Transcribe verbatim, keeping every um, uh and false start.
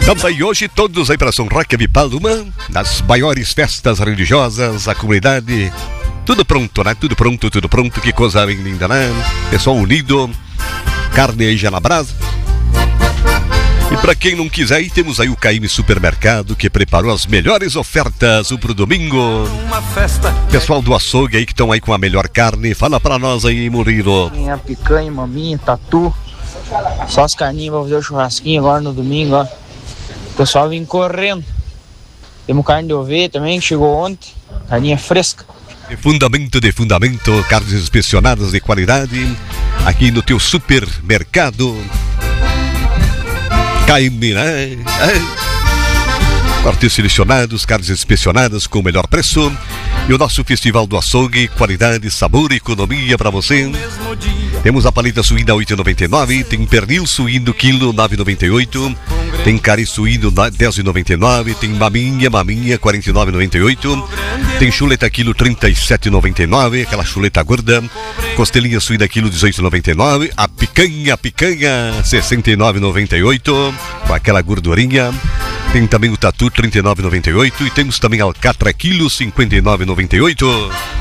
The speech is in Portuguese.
Estamos aí hoje todos aí para São Roque de Palma, nas maiores festas religiosas, a comunidade, tudo pronto, né? Tudo pronto, tudo pronto, que coisa bem linda, né? Pessoal unido, carne aí já na brasa. E para quem não quiser, aí temos aí o K M Supermercado, que preparou as melhores ofertas pro domingo. Pessoal do açougue aí que estão aí com a melhor carne, fala para nós aí, Murilo. Minha picanha, maminha, tatu, só as carninhas pra fazer o churrasquinho agora no domingo, ó. O pessoal vem correndo. Temos carne de ovelha também, que chegou ontem, carninha fresca. De fundamento, de fundamento, carnes inspecionadas de qualidade, aqui no teu supermercado. K M, né? É. Cortes selecionados, carnes inspecionadas com o melhor preço. E o nosso Festival do Açougue, qualidade, sabor e economia para você. Temos a paleta suína oito reais e noventa e nove centavos, tem pernil suíno quilo nove reais e noventa e oito centavos, tem cari suíno dez reais e noventa e nove centavos, tem maminha, maminha quarenta e nove reais e noventa e oito centavos, tem chuleta quilo trinta e sete reais e noventa e nove centavos, aquela chuleta gorda, costelinha suína quilo dezoito reais e noventa e nove centavos, a picanha, a picanha sessenta e nove reais e noventa e oito centavos, com aquela gordurinha. Tem também o tatu trinta e nove reais e noventa e oito centavos e temos também a alcatra quilo cinquenta e nove reais e noventa e oito centavos.